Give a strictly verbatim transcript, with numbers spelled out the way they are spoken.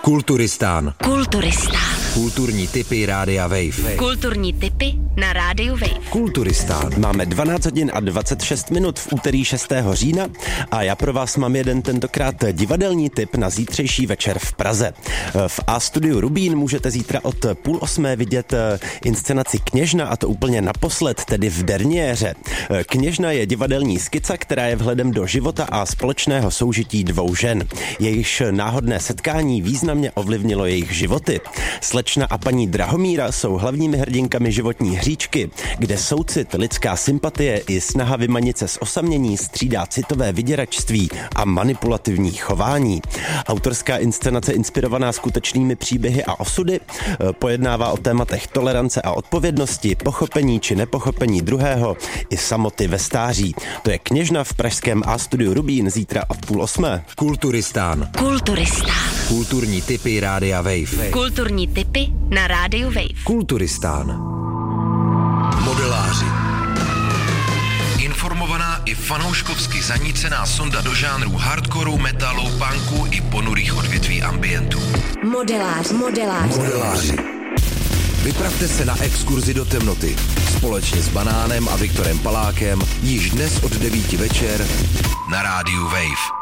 Kulturistán. Kulturistán. Kulturní tipy Rádia Wave. Kulturní tipy na Rádiu Wave. Kulturistán. Máme dvanáct hodin a dvacet šest minut v úterý šestého října a já pro vás mám jeden tentokrát divadelní tip na zítřejší večer v Praze. V A studiu Rubín můžete zítra od půl osmé vidět inscenaci Kněžna, a to úplně naposled, tedy v derniéře. Kněžna je divadelní skica, která je vhledem do života a společného soužití dvou žen. Jejichž náhodné setkání významně ovlivnilo jejich životy. Slečna a paní Drahomíra jsou hlavními hrdinkami životní hříčky, kde soucit, lidská sympatie i snaha vymanit se z osamění střídá citové vyděračství a manipulativní chování. Autorská inscenace inspirovaná skutečnými příběhy a osudy pojednává o tématech tolerance a odpovědnosti, pochopení či nepochopení druhého i samoty ve stáří. To je Kněžna v pražském A studiu Rubín zítra od půl osmé. Kulturistán. Kulturistán. Kulturní tipy Rádia Wave. Kulturní tipy na Rádiu Wave. Kulturistán. Modeláři. Informovaná i fanouškovsky zanícená sonda do žánrů hardcoreu, metalu, punku i ponurých odvětví ambientu. Modelář, modelář. Modeláři. Vypravte se na exkurzi do temnoty. Společně s Banánem a Viktorem Palákem již dnes od devíti večer na Rádiu Wave.